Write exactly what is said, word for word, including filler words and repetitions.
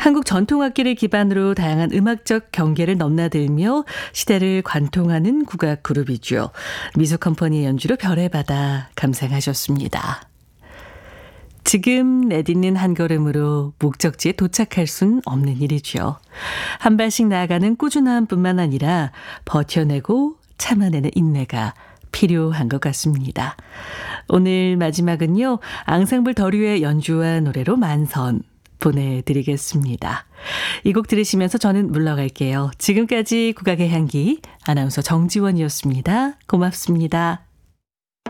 한국 전통악기를 기반으로 다양한 음악적 경계를 넘나들며 시대를 관통하는 국악 그룹이죠. 미소컴퍼니의 연주로 별의 바다 감상하셨습니다. 지금 내딛는 한 걸음으로 목적지에 도착할 순 없는 일이죠. 한 발씩 나아가는 꾸준함뿐만 아니라 버텨내고 참아내는 인내가 필요한 것 같습니다. 오늘 마지막은요. 앙상블 더류의 연주와 노래로 만선 보내드리겠습니다. 이 곡 들으시면서 저는 물러갈게요. 지금까지 국악의 향기 아나운서 정지원이었습니다. 고맙습니다.